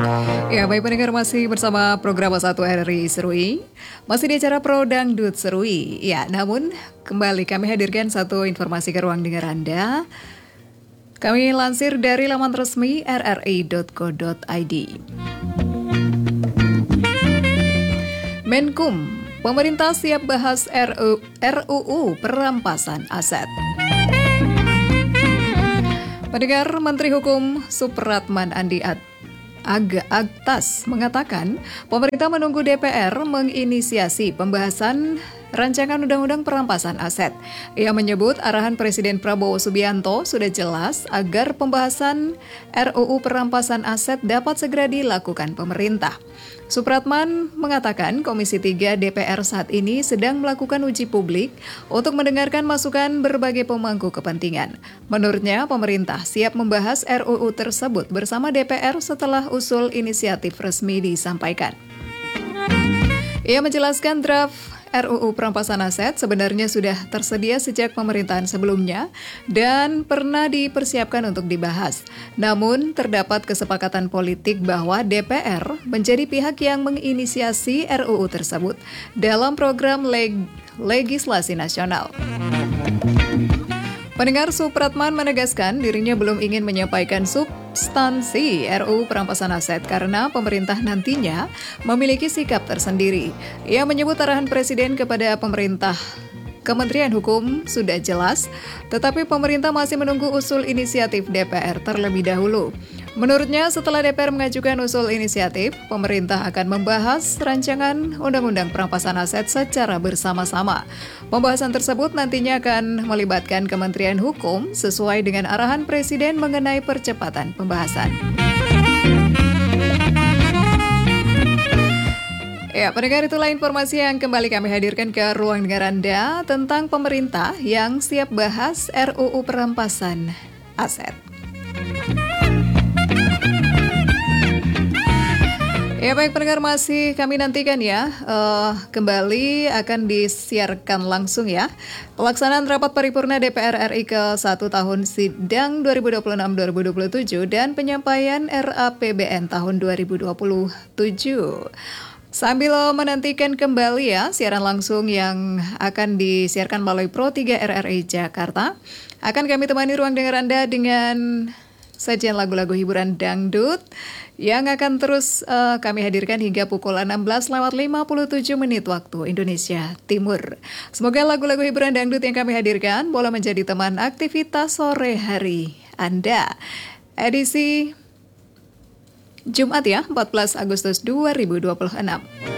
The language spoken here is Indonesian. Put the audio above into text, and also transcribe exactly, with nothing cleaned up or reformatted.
Ya, baik pendengar, masih bersama program satu R R I Serui. Masih di acara Pro Dangdut Serui. Ya, namun kembali kami hadirkan satu informasi ke ruang dengar Anda. Kami lansir dari laman resmi r r i dot co dot i d. Menkum, pemerintah siap bahas R U U perampasan aset. Pendengar, Menteri Hukum Supratman Andi Ad Aga Aktas mengatakan pemerintah menunggu D P R menginisiasi pembahasan rancangan undang-undang perampasan aset. Ia menyebut arahan Presiden Prabowo Subianto sudah jelas agar pembahasan R U U perampasan aset dapat segera dilakukan pemerintah. Supratman mengatakan Komisi tiga D P R saat ini sedang melakukan uji publik untuk mendengarkan masukan berbagai pemangku kepentingan. Menurutnya, pemerintah siap membahas R U U tersebut bersama D P R setelah usul inisiatif resmi disampaikan. Ia menjelaskan draft R U U perampasan aset sebenarnya sudah tersedia sejak pemerintahan sebelumnya dan pernah dipersiapkan untuk dibahas. Namun, terdapat kesepakatan politik bahwa D P R menjadi pihak yang menginisiasi R U U tersebut dalam program leg- legislasi nasional. Pendengar, Supratman menegaskan dirinya belum ingin menyampaikan substansi R U U perampasan aset karena pemerintah nantinya memiliki sikap tersendiri. Ia menyebut arahan Presiden kepada pemerintah Kementerian Hukum sudah jelas, tetapi pemerintah masih menunggu usul inisiatif D P R terlebih dahulu. Menurutnya, setelah D P R mengajukan usul inisiatif, pemerintah akan membahas rancangan Undang-Undang Perampasan Aset secara bersama-sama. Pembahasan tersebut nantinya akan melibatkan Kementerian Hukum sesuai dengan arahan Presiden mengenai percepatan pembahasan. Ya, pendengar, itulah informasi yang kembali kami hadirkan ke ruang dengar Anda tentang pemerintah yang siap bahas R U U perampasan aset. Ya, baik pendengar, masih kami nantikan ya, uh, kembali akan disiarkan langsung ya pelaksanaan rapat paripurna D P R R I ke satu tahun sidang dua ribu dua puluh enam dua ribu dua puluh tujuh dan penyampaian R A P B N tahun dua ribu dua puluh tujuh. Sambil menantikan kembali ya siaran langsung yang akan disiarkan melalui Pro tiga R R I Jakarta, akan kami temani ruang dengar Anda dengan sajian lagu-lagu hiburan dangdut yang akan terus uh, kami hadirkan hingga pukul enam belas lewat lima puluh tujuh menit waktu Indonesia Timur. Semoga lagu-lagu hiburan dangdut yang kami hadirkan boleh menjadi teman aktivitas sore hari Anda. Edisi Jumat ya, empat belas Agustus dua ribu dua puluh enam.